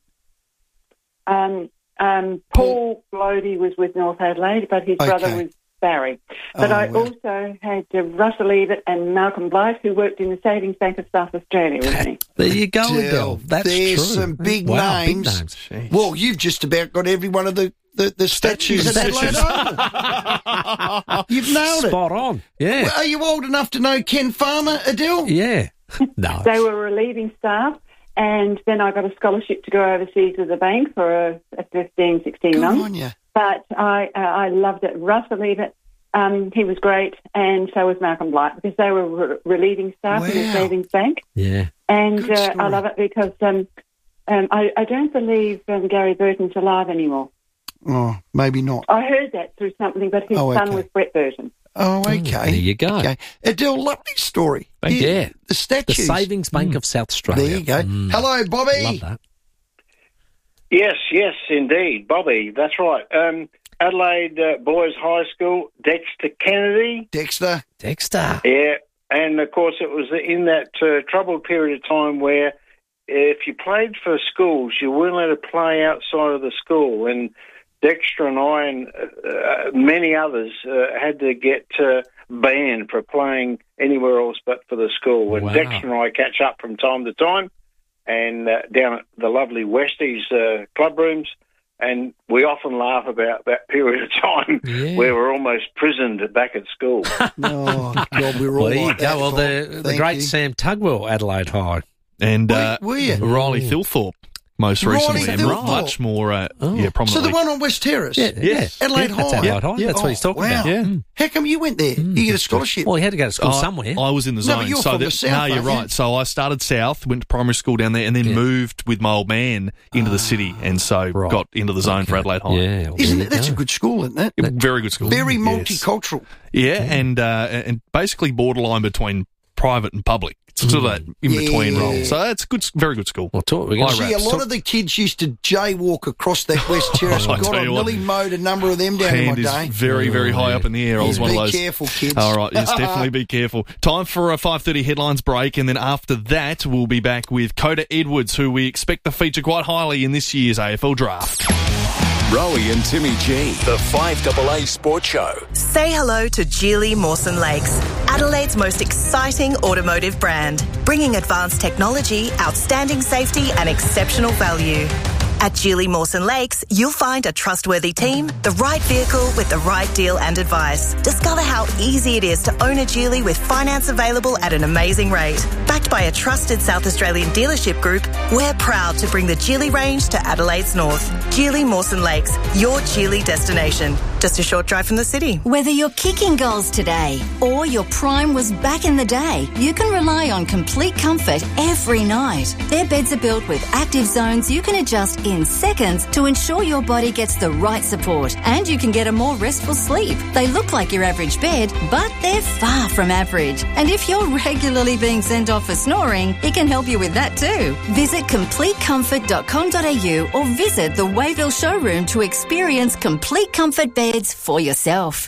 Paul Glody was with North Adelaide, but his brother was Barry. But I also had Russell Evert and Malcolm Blythe, who worked in the Savings Bank of South Australia with me. There you go, Adele. That's There's true. some big Wow, big names. names. Jeez. Well, you've just about got every one of the statues at Adelaide Oval. You've nailed it. Spot on. Yeah. Well, are you old enough to know Ken Farmer, Adele? Yeah. No. They were relieving staff, and then I got a scholarship to go overseas with the bank for 15, 16 months. Good on you. But I loved it. Russell Evert, he was great, and so was Malcolm Blythe, because they were relieving staff in the Savings Bank. Yeah. And I love it because I don't believe Gary Burton's alive anymore. Oh, maybe not. I heard that through something, but his son was Brett Burton. Oh, okay. There you go. Okay. Adele, lovely story. Yeah. The statues. The Savings Bank of South Australia. There you go. Hello, Bobby. Love that. Yes, indeed. Bobby, that's right. Adelaide Boys High School, Dexter Kennedy. Dexter. Yeah, and of course it was in that troubled period of time where if you played for schools, you weren't allowed to play outside of the school, and Dexter and I and many others had to get banned for playing anywhere else but for the school. And Dexter and I catch up from time to time, and down at the lovely Westies club rooms, and we often laugh about that period of time where we're almost prisoned back at school. Oh, God, we're all like that. Well, the great Sam Tugwell, Adelaide High. And were you? Riley Thilthorpe. most recently, Right, and much more prominently. So the one on West Terrace? Yeah. Adelaide High. That's Adelaide High. That's what he's talking about. Yeah. How come you went there? You get a scholarship? Well, he had to go to school somewhere. I was in the zone. No, but you're from the south, No, you're aren't you? right. So I started south, went to primary school down there, and then moved with my old man into the city, and so got into the zone for Adelaide High. Yeah, Isn't it? That's a good school, isn't it? Very good school. Very Yes. multicultural. Yeah, and basically borderline between private and public. It's sort of that in-between role. So it's good, very good school. See, a lot of the kids used to jaywalk across that West Terrace. I God, tell I you what, nearly mowed a number of them down in my Hand is day. very, very high up in the air. I was one of those. Be careful, kids. All right, yes, definitely be careful. Time for a 5:30 headlines break, and then after that, we'll be back with Coda Edwards, who we expect to feature quite highly in this year's AFL Draft. Rowie and Timmy G, the 5AA Sports Show. Say hello to Geely Mawson Lakes, Adelaide's most exciting automotive brand, bringing advanced technology, outstanding safety and exceptional value. At Geely Mawson Lakes, you'll find a trustworthy team, the right vehicle with the right deal and advice. Discover how easy it is to own a Geely with finance available at an amazing rate. Backed by a trusted South Australian dealership group, we're proud to bring the Geely range to Adelaide's north. Geely Mawson Lakes, your Geely destination. Just a short drive from the city. Whether you're kicking goals today or your prime was back in the day, you can rely on complete comfort every night. Their beds are built with active zones you can adjust in seconds to ensure your body gets the right support and you can get a more restful sleep. They look like your average bed, but they're far from average. And if you're regularly being sent off for snoring, it can help you with that too. Visit CompleteComfort.com.au or visit the Wayville showroom to experience complete comfort beds for yourself.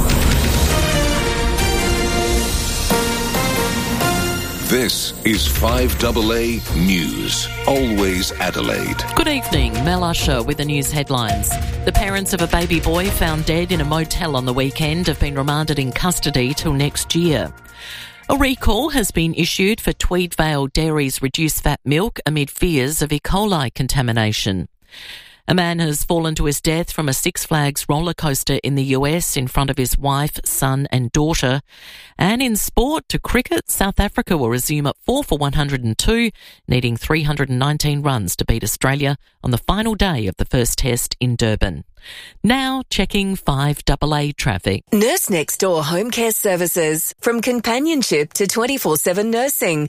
This is 5AA News. Always Adelaide. Good evening, Mel Usher with the news headlines. The parents of a baby boy found dead in a motel on the weekend have been remanded in custody till next year. A recall has been issued for Tweedvale Dairy's reduced fat milk amid fears of E. coli contamination. A man has fallen to his death from a Six Flags roller coaster in the US in front of his wife, son and daughter. And in sport, to cricket, South Africa will resume at 4 for 102, needing 319 runs to beat Australia on the final day of the first test in Durban. Now checking 5AA traffic. Nurse Next Door Home Care Services. From companionship to 24/7 nursing.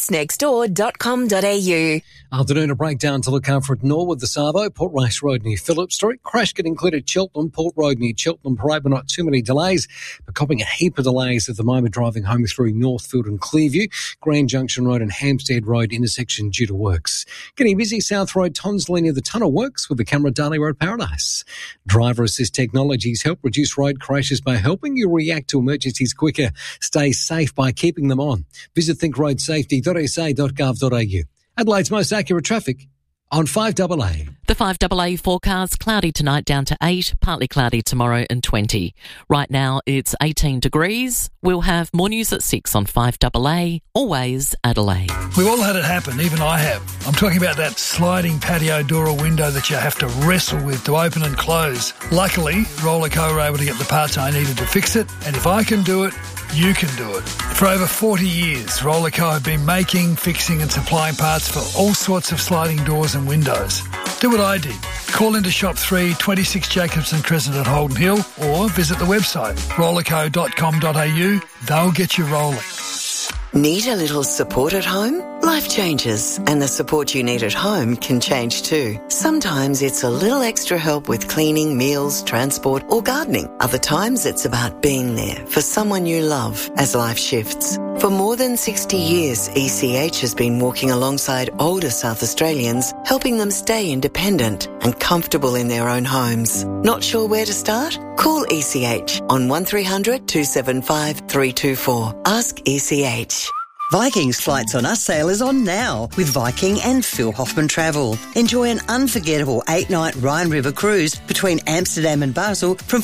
nursenextdoor.com.au. Afternoon, a breakdown to look out for at Norwood, the Savo, Port Rice Road near Phillip Street. Crash getting cleared at Cheltenham, Port Road near Cheltenham Parade, but not too many delays. But copping a heap of delays at the moment driving home through Northfield and Clearview. Grand Junction Road and Hampstead Road intersection due to works. Getting busy South Road, Tonsley near the Tunnel Works with the camera Darley Road Paradise. Driver assist technologies help reduce road crashes by helping you react to emergencies quicker. Stay safe by keeping them on. Visit thinkroadsafety.sa.gov.au. Adelaide's most accurate traffic on 5AA. The 5AA forecast, cloudy tonight down to 8, partly cloudy tomorrow and 20. Right now it's 18 degrees. We'll have more news at 6 on 5AA, always Adelaide. We've all had it happen, even I have. I'm talking about that sliding patio door or window that you have to wrestle with to open and close. Luckily, Rollerco were able to get the parts I needed to fix it, and if I can do it, you can do it. For over 40 years, Rollerco have been making, fixing and supplying parts for all sorts of sliding doors and windows. Do what I did. Call into Shop 3, 26 Jacobson Crescent at Holden Hill, or visit the website rollerco.com.au. They'll get you rolling. Need a little support at home? Life changes, and the support you need at home can change too. Sometimes it's a little extra help with cleaning, meals, transport, or gardening. Other times it's about being there for someone you love as life shifts. For more than 60 years, ECH has been walking alongside older South Australians, helping them stay independent and comfortable in their own homes. Not sure where to start? Call ECH on 1300 275 324. Ask ECH. Viking's Flights on Us sale is on now with Viking and Phil Hoffman Travel. Enjoy an unforgettable 8-night Rhine River cruise between Amsterdam and Basel from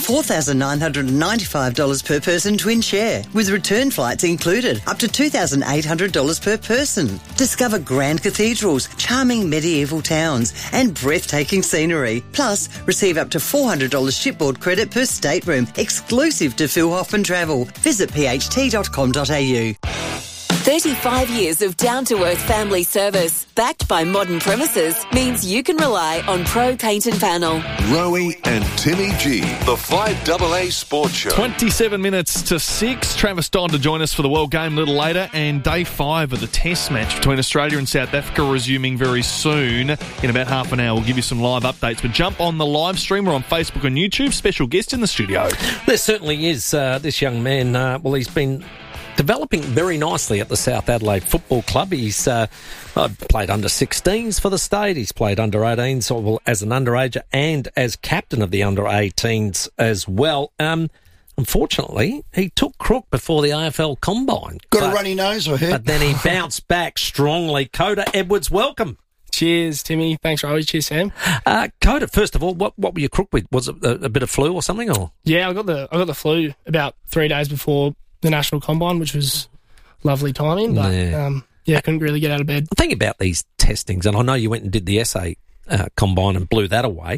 $4,995 per person twin share, with return flights included, up to $2,800 per person. Discover grand cathedrals, charming medieval towns and breathtaking scenery. Plus, receive up to $400 shipboard credit per stateroom, exclusive to Phil Hoffman Travel. Visit pht.com.au. The 35 years of down-to-earth family service, backed by modern premises, means you can rely on Pro Paint and Panel. Rowie and Timmy G, the 5AA Sports Show. 27 minutes to 6. Travis Dodd to join us for the World Game a little later, and day 5 of the Test match between Australia and South Africa resuming very soon. In about half an hour, we'll give you some live updates. But jump on the live stream. We're on Facebook and YouTube. Special guest in the studio. There certainly is. This young man, he's been developing very nicely at the South Adelaide Football Club. He's played under 16s for the state. He's played under 18s as an underager and as captain of the under 18s as well. Unfortunately, he took crook before the AFL Combine. Got a runny nose, I heard. But then he bounced back strongly. Coda Edwards, welcome. Cheers, Timmy. Thanks, Rowie. Cheers, Sam. Coda, first of all, what were you crook with? Was it a bit of flu or something? Or yeah, I got the flu about 3 days before the National Combine, which was lovely timing, but I couldn't really get out of bed. The thing about these testings, and I know you went and did the SA Combine and blew that away.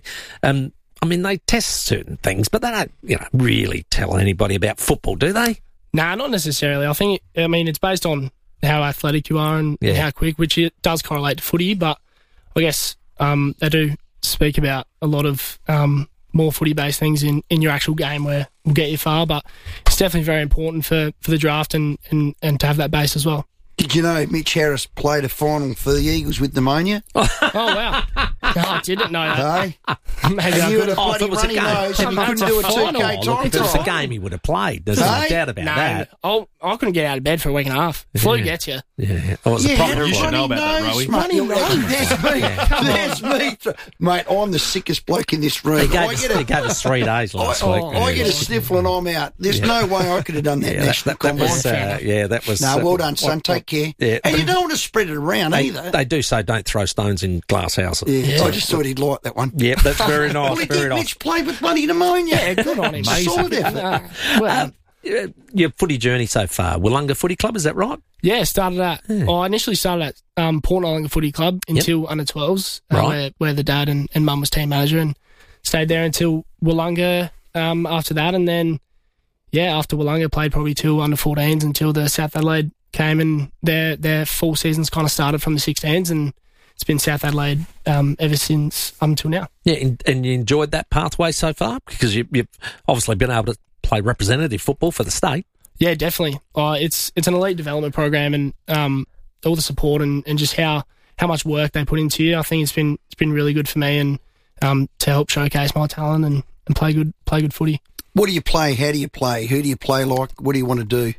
They test certain things, but they don't, really tell anybody about football, do they? Nah, not necessarily. I think, it's based on how athletic you are and how quick, which it does correlate to footy, but I guess they do speak about a lot of more footy-based things in your actual game where will get you far, but it's definitely very important for the draft and to have that base as well. Did you know Mitch Harris played a final for the Eagles with pneumonia? Oh, wow. No, I didn't know that. Maybe and you had a bloody runny nose and you couldn't do a 2K time. If it was a game he would have played. There's no doubt about that. I couldn't get out of bed for a week and a half. Flu gets you. Yeah. Well, it's a problem. You should know about that, Rowie. Runny nose. There's me. Mate, I'm the sickest bloke in this room. He gave us 3 days last week. I get a sniffle and I'm out. There's no way I could have done that national combine. That was... No, well done, son. Take care. Yeah. And you don't want to spread it around either. They do say don't throw stones in glass houses. Yeah. I just thought he'd like that one. Yep, that's very nice. Well, he did. Mitch played with bloody pneumonia. Yeah, good on him. Solid effort. Your footy journey so far, Wollonga Footy Club, is that right? Yeah, started at. I initially started at Port Wollonga Footy Club until under 12s, where the dad and mum was team manager, and stayed there until Wollonga after that, and then after Wollonga played probably till under 14s until the South Adelaide came, and their full seasons kind of started from the 16s, and it's been South Adelaide ever since until now. Yeah, and you enjoyed that pathway so far because you've obviously been able to play representative football for the state. Yeah, definitely. It's an elite development program, and all the support and just how much work they put into you. I think it's been really good for me, and to help showcase my talent and play good footy. What do you play? How do you play? Who do you play like? What do you want to do?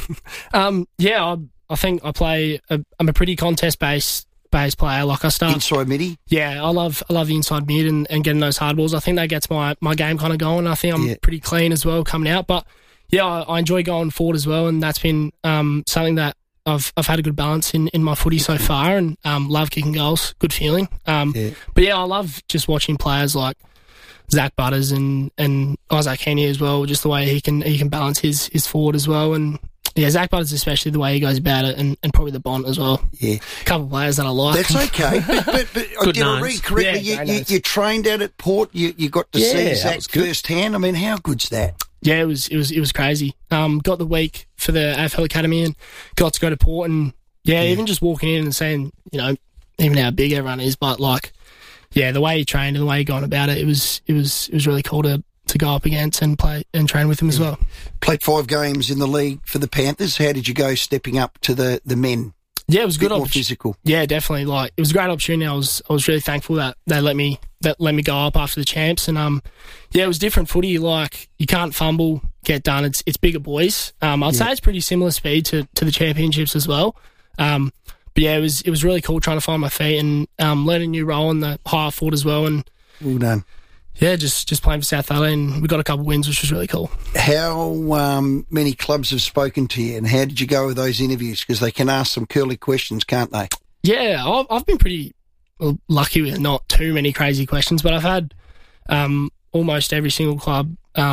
I think I play. I'm a pretty contest-based player. Like I start inside midi. Yeah, I love the inside mid and getting those hard balls. I think that gets my game kind of going. I think I'm pretty clean as well coming out. But I enjoy going forward as well, and that's been something that I've had a good balance in my footy so far, and love kicking goals. Good feeling. But I love just watching players like Zach Butters and Isaac Heaney as well. Just the way he can balance his forward as well, and Zach Butters especially the way he goes about it, and probably the Bont as well. Yeah, a couple of players that I like. That's okay. but did I read correctly? You trained out at Port. You got to see Zach firsthand. I mean, how good's that? Yeah, it was crazy. Got the week for the AFL Academy and got to go to Port, and even just walking in and seeing even how big everyone is, but the way he trained and the way he gone about it, it was really cool to go up against and play and train with him as well. Played 5 games in the league for the Panthers. How did you go stepping up to the men? Yeah, it was good. More physical. Yeah, definitely. It was a great opportunity. I was really thankful that they let me go up after the champs, and it was different footy. You can't fumble, get done. It's bigger boys. I'd say it's pretty similar speed to the championships as well. But it was really cool trying to find my feet and learn a new role in the higher forward as well. And well done. Yeah, just playing for South Adelaide, and we got a couple of wins, which was really cool. How many clubs have spoken to you, and how did you go with those interviews? Because they can ask some curly questions, can't they? Yeah, I've been pretty lucky with not too many crazy questions, but I've had almost every single club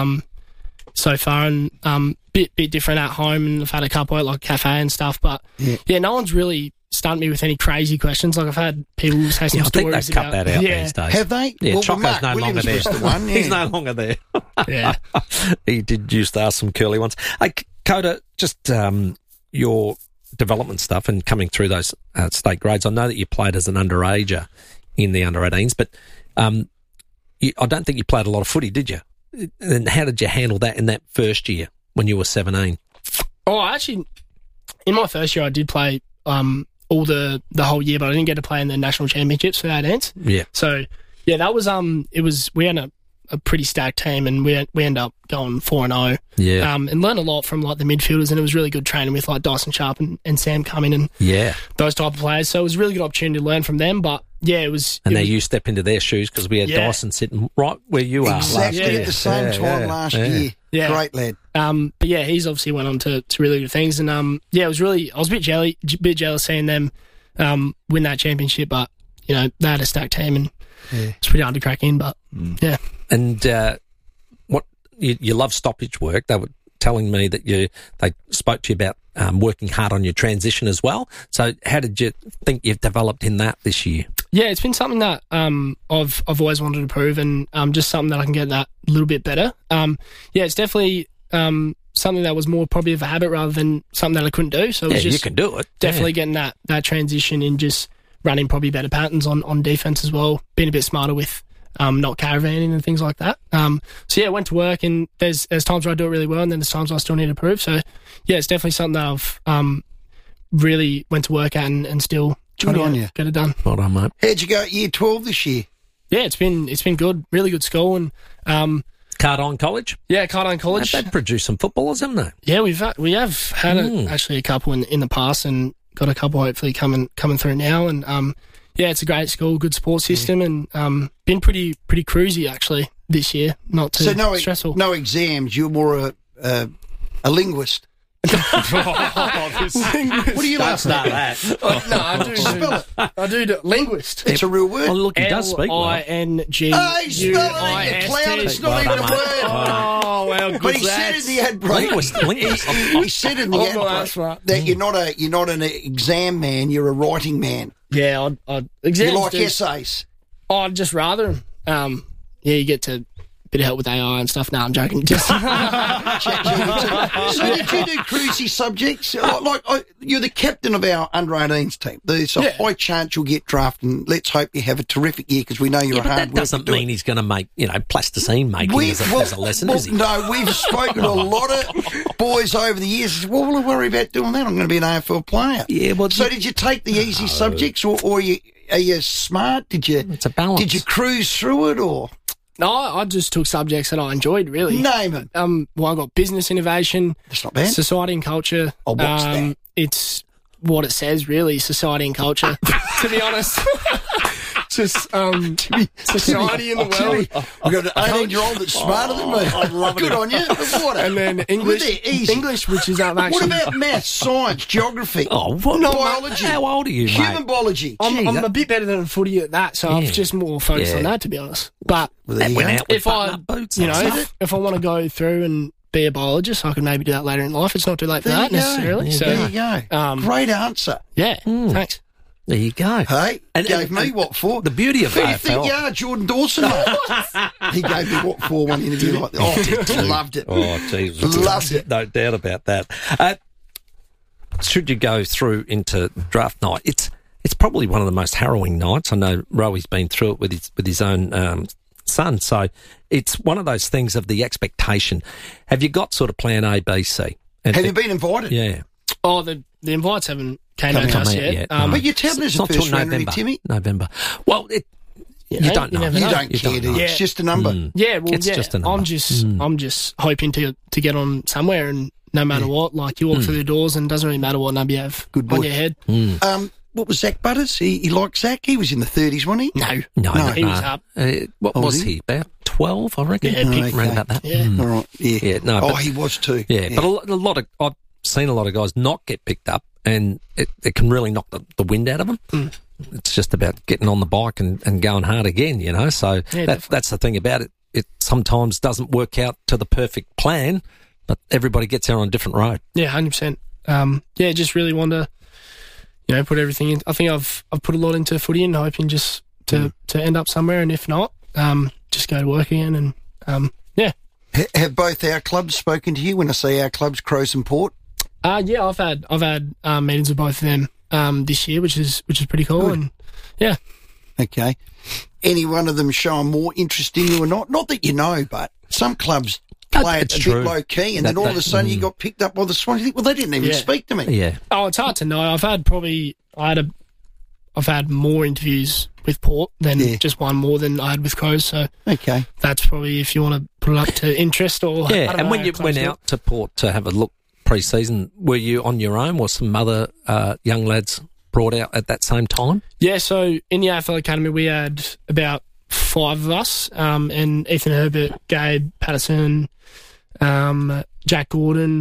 so far, and bit different at home, and I've had a couple at cafe and stuff. But no one's really stumped me with any crazy questions. I've had people say some stories I think they've cut that out these days. Have they? Yeah, Choco's Mark no longer there. He's no longer there. He did used to ask some curly ones. Coda, just your development stuff and coming through those state grades, I know that you played as an underager in the under-18s, but I don't think you played a lot of footy, did you? And how did you handle that in that first year when you were 17? Oh, actually, in my first year, I did play all the whole year, but I didn't get to play in the national championships for the 18s. Yeah. So, yeah, that was we had a pretty stacked team, and we ended up going 4-0. Yeah. And learned a lot from like the midfielders, and it was really good training with like Dyson Sharp and Sam Cumming and those type of players. So it was a really good opportunity to learn from them. But yeah, it was. And now you step into their shoes because we had Dyson sitting right where you are. Exactly last year. at the same time last year. Yeah. Great lad. But yeah, he's obviously went on to really good things, and I was a bit jealous seeing them win that championship, but you know they had a stacked team and it's pretty hard to crack in. But yeah. And what you love stoppage work. They were telling me that they spoke to you about working hard on your transition as well. So how did you think you've developed in that this year? Yeah, it's been something that I've always wanted to prove, and just something that I can get that a little bit better. It's definitely something that was more probably of a habit rather than something that I couldn't do. So it was just you can do it. Definitely getting that transition and just running probably better patterns on defense as well, being a bit smarter with not caravanning and things like that. Went to work, and there's times where I do it really well, and then there's times I still need to prove. So yeah, it's definitely something that I've really went to work at and still trying to get it done. Well done, mate. How'd you go at year 12 this year? Yeah, it's been good. Really good school. And Cardine College? Yeah, Cardine College. They've produced some footballers, haven't they? Yeah, we have had actually a couple in the past, and got a couple hopefully coming through now. And it's a great school, good support system, and been pretty cruisy actually this year. Not too stressful. No exams. You're more a linguist. What do you like? Start that. I do linguist. It's a real word. Oh, look, he does speak well. L-I-N-G. Hey, spell it, you clown. It's not even a word. Oh, well, good. But he said in the ad break. He said in the ad break that you're not an exam man. You're a writing man. Yeah, exams. You like essays. I'd just rather. You get to. Bit of help with AI and stuff. No, I'm joking. Just So did you do cruisy subjects? You're the captain of our under-18s team. There's a high chance you'll get drafted, and let's hope you have a terrific year because we know you're a hard worker. That doesn't mean he's going to make, plasticine making as a lesson, is he? No, we've spoken to a lot of boys over the years. Well, we'll worry about doing that. I'm going to be an AFL player. Yeah, well, so did you take the easy subjects, or are you smart? It's a balance. Did you cruise through it, or? No, I just took subjects that I enjoyed, really. Name it. I got business innovation. That's not bad. Society and culture. Oh, what's that? It's what it says, really, society and culture, to be honest. Just society in the world. I've got an 18-year-old that's smarter than me. I love it. Good on you. What? And then English, which is actually... What about maths, science, geography? Oh, what? Biology. How old are you, mate? Human biology. I'm a bit better than footy at that, so I'm just more focused on that, to be honest. But if I want to go through and be a biologist, I could maybe do that later in life. It's not too late for that necessarily. So there you go. Great answer. Yeah, thanks. There you go. Hey, gave me what for? The beauty of Who AFL. do you think you are, Jordan Dawson, mate? He gave me what for one interview like that. Oh, loved it. Oh, Jesus. Loved it. No doubt about that. Should you go through into draft night, it's probably one of the most harrowing nights. I know Rowy's been through it with his own son, so it's one of those things of the expectation. Have you got sort of plan A, B, C? Have you been invited? Yeah. Oh, the invites haven't came out to us yet. But you're telling us the first round, really, Timmy? November. Well, you don't know. You don't care, do you? It's just a number. Yeah, well, it's just a number. I'm just hoping to get on somewhere, and no matter what, like you walk through the doors, and it doesn't really matter what number you have on your head. What was Zach Butters? He liked Zach. He was in the 30s, wasn't he? No, he was up. What was he? About 12, I reckon. Yeah, around about that. Yeah. All right. Yeah. No. He was too. Yeah, but a lot of I've seen a lot of guys not get picked up, and it can really knock the wind out of them. It's just about getting on the bike and going hard again, you know. So that's the thing about it. It sometimes doesn't work out to the perfect plan, but everybody gets there on a different road. Yeah, 100%. Just really want to, put everything in. I think I've put a lot into footy and hoping just to end up somewhere, and if not, just go to work again and Have both our clubs spoken to you? When I say our clubs, Crows and Port? Yeah, I've had meetings with both of them this year, which is pretty cool. Good. And yeah. Okay. Any one of them showing more interest in you or not? Not that you know, but some clubs play it a bit low key, and then all of a sudden you got picked up by the Swans. You think, well, they didn't even speak to me. Yeah. Oh, it's hard to know. I've had more interviews with Port than just one more than I had with Crows. So that's probably if you want to put it up to interest or and when you went out to Port to have a look pre-season, were you on your own? Was some other young lads brought out at that same time? Yeah, so in the AFL Academy we had about 5 of us, and Ethan Herbert, Gabe Patterson, Jack Gordon,